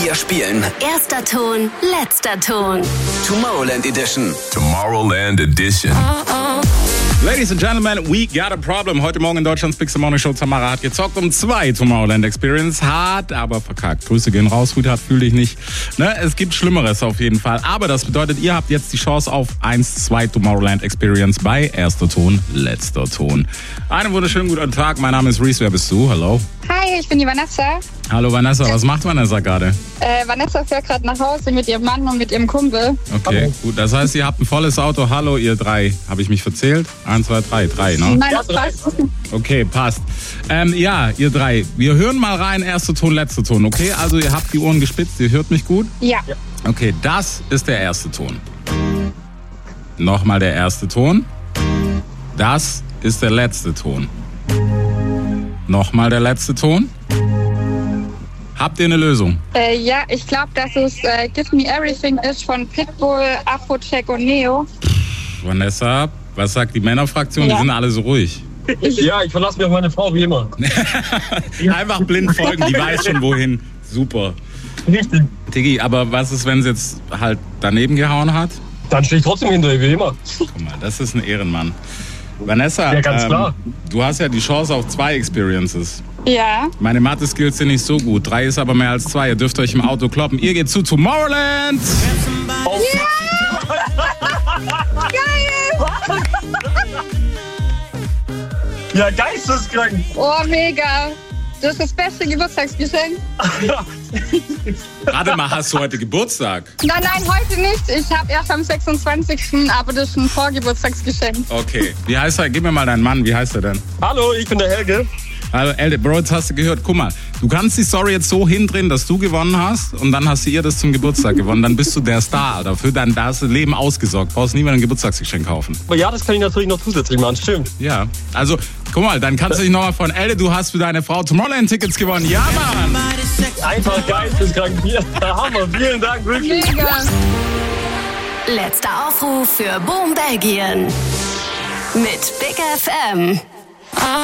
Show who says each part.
Speaker 1: Wir spielen
Speaker 2: Erster Ton, letzter Ton.
Speaker 1: Tomorrowland Edition.
Speaker 3: Tomorrowland Edition.
Speaker 4: Ladies and Gentlemen, we got a problem. Heute Morgen in Deutschlands Big Morning Show. Tamara hat gezockt um 2 Tomorrowland Experience. Hat aber verkackt. Grüße gehen raus, Sweetheart, fühl dich nicht. Ne? Es gibt Schlimmeres auf jeden Fall. Aber das bedeutet, ihr habt jetzt die Chance auf 1-2 Tomorrowland Experience bei Erster Ton, letzter Ton. Einen wunderschönen guten Tag. Mein Name ist Reese. Wer bist du? Hallo.
Speaker 5: Hi, ich bin die Vanessa.
Speaker 4: Hallo Vanessa. Was macht Vanessa gerade?
Speaker 5: Vanessa fährt gerade nach Hause mit ihrem Mann und mit ihrem Kumpel.
Speaker 4: Okay, gut. Das heißt, ihr habt ein volles Auto. Hallo, ihr drei. Habe ich mich verzählt? 1, 2, 3. 3, ne?
Speaker 5: Nein, das passt.
Speaker 4: Okay, passt. Ja, ihr drei. Wir hören mal rein, erster Ton, letzter Ton, okay? Also ihr habt die Ohren gespitzt, ihr hört mich gut?
Speaker 5: Ja.
Speaker 4: Okay, das ist der erste Ton. Nochmal der erste Ton. Das ist der letzte Ton. Nochmal der letzte Ton. Habt ihr eine Lösung?
Speaker 5: Ja, ich glaube, dass es Give Me Everything ist von Pitbull, Afrojack und Neo.
Speaker 4: Vanessa, was sagt die Männerfraktion?
Speaker 5: Ja.
Speaker 4: Die sind alle so ruhig.
Speaker 6: Ja, ich verlasse mich auf meine Frau wie immer.
Speaker 4: Einfach blind folgen, die weiß schon wohin. Super.
Speaker 6: Richtig.
Speaker 4: Tiggi, aber was ist, wenn sie jetzt halt daneben gehauen hat?
Speaker 6: Dann stehe ich trotzdem hinter ihr wie immer.
Speaker 4: Guck mal, das ist ein Ehrenmann. Vanessa,
Speaker 6: Ja, ganz klar.
Speaker 4: Du hast ja die Chance auf 2 Experiences.
Speaker 5: Ja.
Speaker 4: Meine Mathe-Skills sind nicht so gut. 3 ist aber mehr als 2. Ihr dürft euch im Auto kloppen. Ihr geht zu Tomorrowland.
Speaker 6: Ja, geisteskrank.
Speaker 5: Oh, mega. Das ist das beste Geburtstagsgeschenk.
Speaker 4: Warte mal, hast du heute Geburtstag?
Speaker 5: Nein, heute nicht. Ich habe erst am 26. Aber das ist ein Vorgeburtstagsgeschenk.
Speaker 4: Okay. Wie heißt er? Gib mir mal deinen Mann. Wie heißt er denn?
Speaker 6: Hallo, ich bin der Helge.
Speaker 4: Also, Elde, Bro, jetzt hast du gehört. Guck mal, du kannst die Story jetzt so hindrehen, dass du gewonnen hast und dann hast du ihr das zum Geburtstag gewonnen. Dann bist du der Star, Alter. Da hast du Leben ausgesorgt. Brauchst nie mehr ein Geburtstagsgeschenk kaufen.
Speaker 6: Aber ja, das kann ich natürlich noch zusätzlich machen, stimmt.
Speaker 4: Ja, also, guck mal, dann kannst du dich nochmal von Elde, du hast für deine Frau Tomorrowland-Tickets gewonnen. Ja, Mann!
Speaker 6: Einfach geisteskrank. Ja, Hammer, vielen Dank, wirklich.
Speaker 5: Mega.
Speaker 2: Letzter Aufruf für Boom Belgien. Mit Big FM.